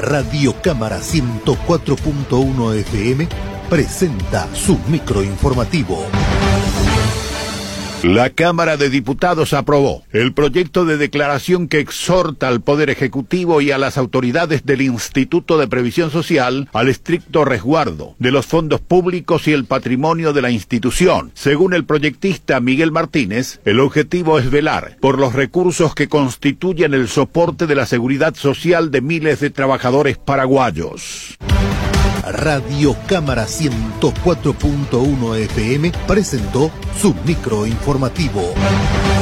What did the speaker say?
Radio Cámara 104.1 FM presenta su microinformativo. La Cámara de Diputados aprobó el proyecto de declaración que exhorta al Poder Ejecutivo y a las autoridades del Instituto de Previsión Social al estricto resguardo de los fondos públicos y el patrimonio de la institución. Según el proyectista Miguel Martínez, el objetivo es velar por los recursos que constituyen el soporte de la seguridad social de miles de trabajadores paraguayos. Radio Cámara 104.1 FM presentó su microinformativo.